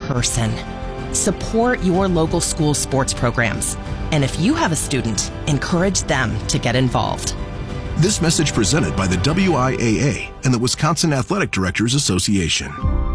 person. Support your local school sports programs. And if you have a student, encourage them to get involved. This message presented by the WIAA and the Wisconsin Athletic Directors Association.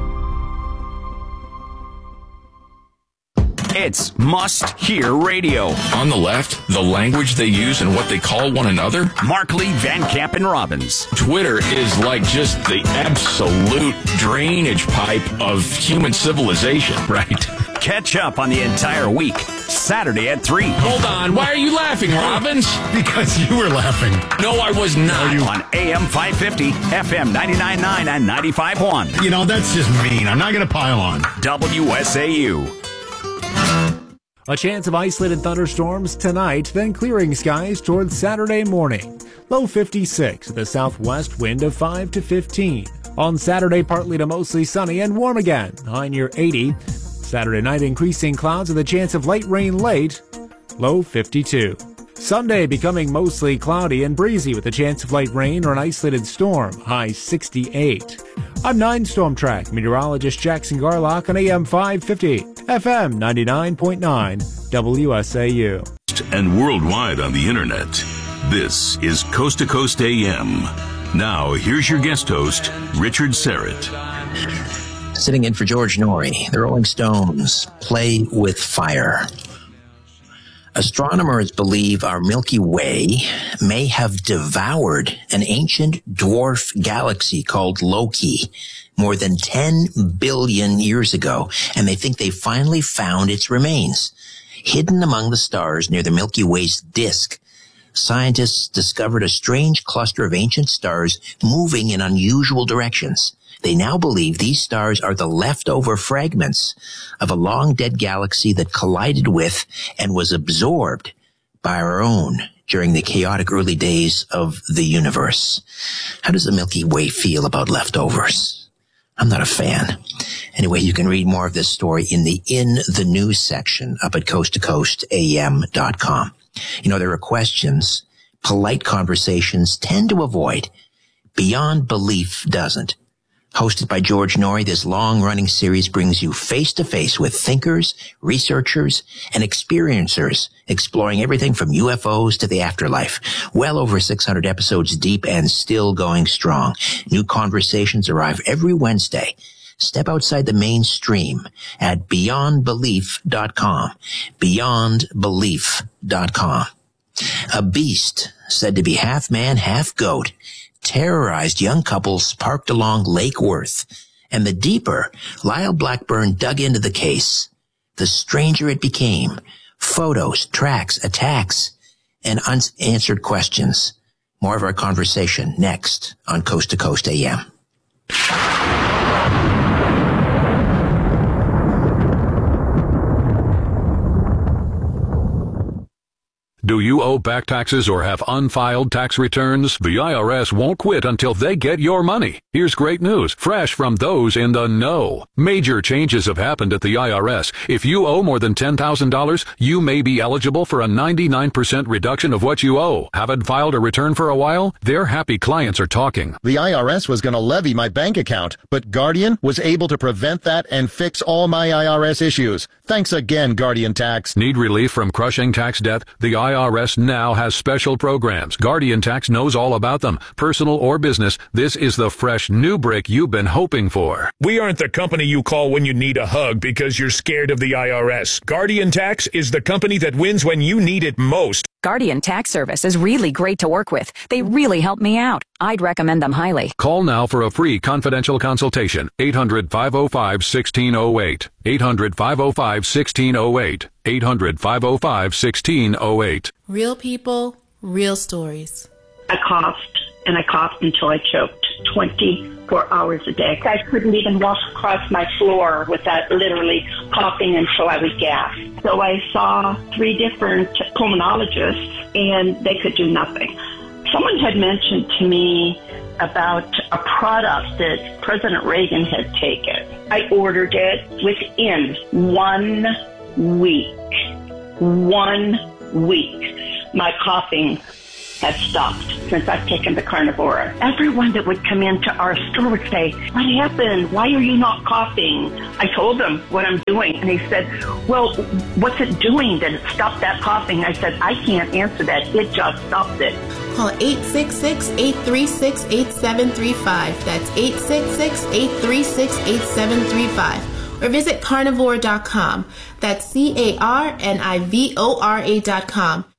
It's must-hear radio. On the left, the language they use and what they call one another. Markley, Van Camp, and Robbins. Twitter is like just the absolute drainage pipe of human civilization, right? Catch up on the entire week, Saturday at 3. Hold on, why are you laughing, Robbins? Because you were laughing. No, I was not. On AM 550, FM 99.9, and 95.1. You know, that's just mean. I'm not going to pile on. WSAU. A chance of isolated thunderstorms tonight, then clearing skies towards Saturday morning. Low 56, the southwest wind of 5 to 15. On Saturday, partly to mostly sunny and warm again, high near 80. Saturday night, increasing clouds with a chance of light rain late, low 52. Sunday becoming mostly cloudy and breezy with a chance of light rain or an isolated storm, high 68. I'm 9 Storm Track meteorologist Jackson Garlock on AM 550, FM 99.9, WSAU. And worldwide on the internet. This is Coast to Coast AM. Now, here's your guest host, Richard Serrett. Sitting in for George Norrie, the Rolling Stones, Play with Fire. Astronomers believe our Milky Way may have devoured an ancient dwarf galaxy called Loki more than 10 billion years ago, and they think they finally found its remains. Hidden among the stars near the Milky Way's disk, scientists discovered a strange cluster of ancient stars moving in unusual directions. They now believe these stars are the leftover fragments of a long-dead galaxy that collided with and was absorbed by our own during the chaotic early days of the universe. How does the Milky Way feel about leftovers? I'm not a fan. Anyway, you can read more of this story in the news section up at coasttocoastam.com. You know, there are questions polite conversations tend to avoid. Beyond Belief doesn't. Hosted by George Norrie, this long-running series brings you face-to-face with thinkers, researchers, and experiencers exploring everything from UFOs to the afterlife. Well over 600 episodes deep and still going strong. New conversations arrive every Wednesday. Step outside the mainstream at beyondbelief.com. Beyondbelief.com. A beast said to be half man, half goat terrorized young couples parked along Lake Worth, and the deeper Lyle Blackburn dug into the case, the stranger it became. Photos, tracks, attacks, and unanswered questions. More of our conversation next on Coast to Coast AM. Do you owe back taxes or have unfiled tax returns? The IRS won't quit until they get your money. Here's great news, fresh from those in the know. Major changes have happened at the IRS. If you owe more than $10,000, you may be eligible for a 99% reduction of what you owe. Haven't filed a return for a while? Their happy clients are talking. The IRS was going to levy my bank account, but Guardian was able to prevent that and fix all my IRS issues. Thanks again, Guardian Tax. Need relief from crushing tax debt? The IRS now has special programs. Guardian Tax knows all about them. Personal or business, this is the fresh new brick you've been hoping for. We aren't the company you call when you need a hug because you're scared of the IRS. Guardian Tax is the company that wins when you need it most. Guardian Tax Service is really great to work with. They really help me out. I'd recommend them highly. Call now for a free confidential consultation. 800-505-1608. 800-505-1608. 800-505-1608. Real people, real stories. I coughed, and I coughed until I choked 24 hours a day. I couldn't even walk across my floor without literally coughing until I was gasped. So I saw 3 different pulmonologists, and they could do nothing. Someone had mentioned to me about a product that President Reagan had taken. I ordered it within 1 week. 1 week. My coughing has stopped since I've taken the Carnivora. Everyone that would come into our store would say, what happened? Why are you not coughing? I told them what I'm doing, and he said, well, what's it doing that it stopped that coughing? I said, I can't answer that. It just stopped it. Call 866-836-8735. That's 866-836-8735. Or visit carnivore.com. That's CARNIVORA.com.